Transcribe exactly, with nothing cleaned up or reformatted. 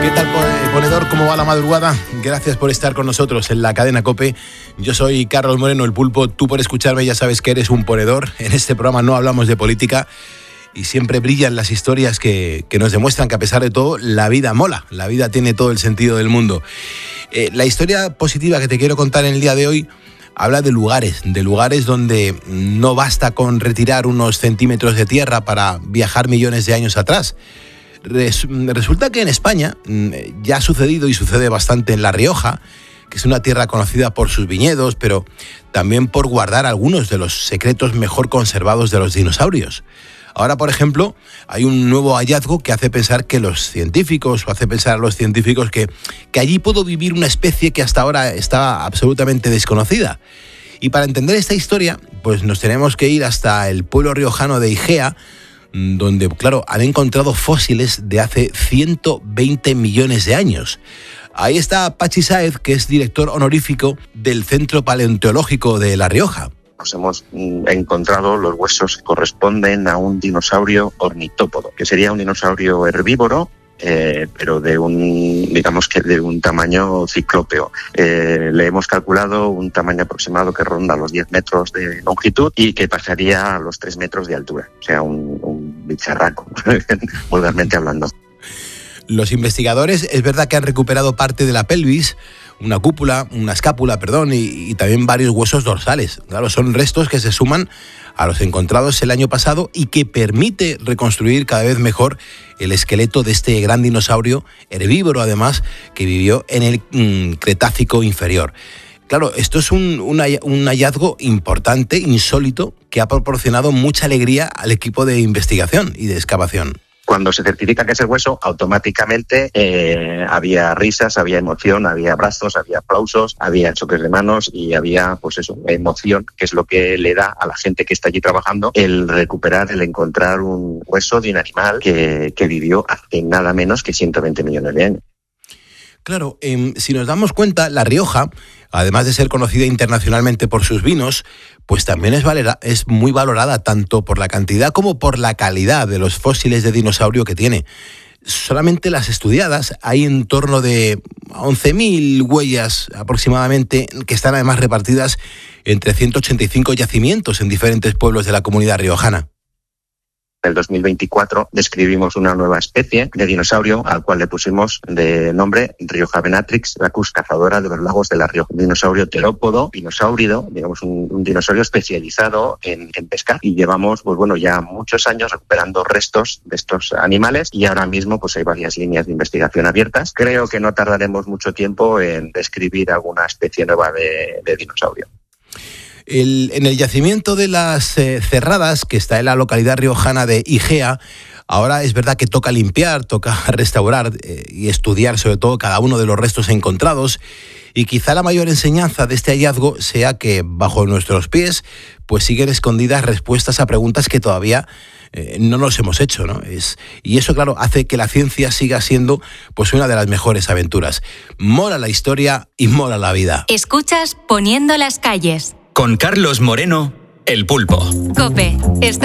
¿Qué tal, ponedor? ¿Cómo va la madrugada? Gracias por estar con nosotros en la cadena COPE. Yo soy Carlos Moreno, el Pulpo. Tú, por escucharme, ya sabes que eres un ponedor. En este programa no hablamos de política y siempre brillan las historias que, que nos demuestran que, a pesar de todo, la vida mola. La vida tiene todo el sentido del mundo. Eh, la historia positiva que te quiero contar en el día de hoy habla de lugares, de lugares donde no basta con retirar unos centímetros de tierra para viajar millones de años atrás. Resulta que en España ya ha sucedido y sucede bastante en La Rioja, que es una tierra conocida por sus viñedos, pero también por guardar algunos de los secretos mejor conservados de los dinosaurios. Ahora, por ejemplo, hay un nuevo hallazgo que hace pensar que los científicos, o hace pensar a los científicos que, que allí pudo vivir una especie que hasta ahora estaba absolutamente desconocida. Y para entender esta historia, pues nos tenemos que ir hasta el pueblo riojano de Igea, donde, claro, han encontrado fósiles de hace ciento veinte millones de años. Ahí está Pachi Sáez, que es director honorífico del Centro Paleontológico de La Rioja. Nos hemos encontrado los huesos que corresponden a un dinosaurio ornitópodo, que sería un dinosaurio herbívoro, eh, pero de un, digamos que de un tamaño ciclópeo. Eh, le hemos calculado un tamaño aproximado que ronda los diez metros de longitud y que pasaría a los tres metros de altura. O sea, un, un bicharraco, vulgarmente hablando. Los investigadores, es verdad que han recuperado parte de la pelvis, una cúpula, una escápula, perdón, y, y también varios huesos dorsales. Claro, son restos que se suman a los encontrados el año pasado y que permite reconstruir cada vez mejor el esqueleto de este gran dinosaurio herbívoro, además, que vivió en el mmm, Cretácico inferior. Claro, esto es un, un, un hallazgo importante, insólito, que ha proporcionado mucha alegría al equipo de investigación y de excavación. Cuando se certifica que es el hueso, automáticamente eh, había risas, había emoción, había abrazos, había aplausos, había choques de manos y había, pues eso, emoción, que es lo que le da a la gente que está allí trabajando el recuperar, el encontrar un hueso de un animal que, que vivió hace nada menos que ciento veinte millones de años. Claro, eh, si nos damos cuenta, La Rioja, además de ser conocida internacionalmente por sus vinos, pues también es, valera, es muy valorada tanto por la cantidad como por la calidad de los fósiles de dinosaurio que tiene. Solamente las estudiadas, hay en torno de once mil huellas aproximadamente, que están además repartidas entre ciento ochenta y cinco yacimientos en diferentes pueblos de la comunidad riojana. En el dos mil veinticuatro describimos una nueva especie de dinosaurio al cual le pusimos de nombre Rioja venatrix, la cus cazadora de los lagos de La Rioja. Un dinosaurio terópodo, dinosaurido, digamos un, un dinosaurio especializado en, en pescar. Y llevamos, pues bueno, ya muchos años recuperando restos de estos animales y ahora mismo pues hay varias líneas de investigación abiertas. Creo que no tardaremos mucho tiempo en describir alguna especie nueva de, de dinosaurio. El, en el yacimiento de las eh, Cerradas, que está en la localidad riojana de Igea, ahora es verdad que toca limpiar, toca restaurar eh, y estudiar sobre todo cada uno de los restos encontrados, y quizá la mayor enseñanza de este hallazgo sea que bajo nuestros pies pues siguen escondidas respuestas a preguntas que todavía eh, no nos hemos hecho, ¿no? Es, y eso, claro, hace que la ciencia siga siendo pues una de las mejores aventuras. Mola la historia y mola la vida. Escuchas Poniendo las calles. Con Carlos Moreno, el Pulpo. COPE. Está